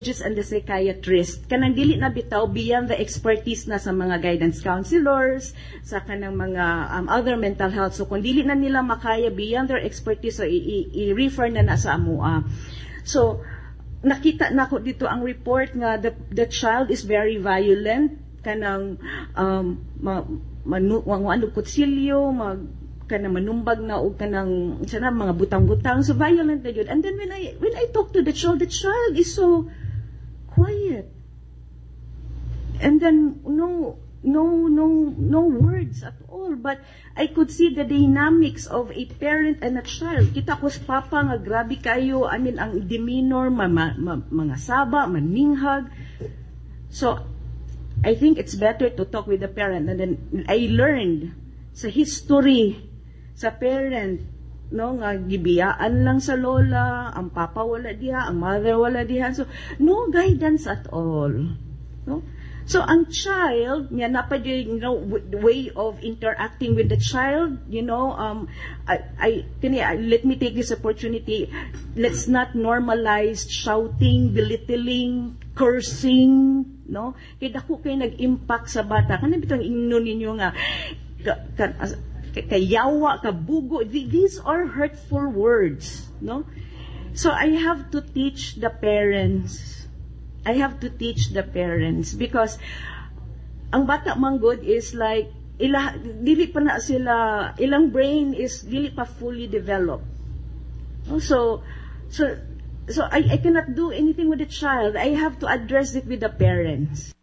and the psychiatrist kanang dili na bitaw beyond the expertise na sa mga guidance counselors sa kanang mga other mental health. So kung dili na nila makaya beyond their expertise, so i-refer na sa amua. So nakita nako dito ang report nga the child is very violent, kanang manug kutsilyo, kanang manumbag na og kanang sana mga butang-butang, so violent na yun. And then when I talk to the child is so quiet, and then no words at all, but I could see the dynamics of a parent and a child. Kita ko sa papa nga grabe kayo, I mean ang demeanor, mga saba, maninghag. So I think it's better to talk with the parent. And then I learned sa history sa parent, no, nga gibiyaan lang sa lola, ang papa wala diha, ang mother wala diha, so no guidance at all, no. So ang child niya napad yung way of interacting with the child, let me take this opportunity, let's not normalize shouting, belittling, cursing, no, kay dako kay nag-impact sa bata kana bitong ingnon ninyo nga kayawa, kabugo, these are hurtful words, no? So I have to teach the parents. Because ang bata manggod is like dili pa na sila, ilang brain is dili pa fully developed. So I cannot do anything with the child. I have to address it with the parents.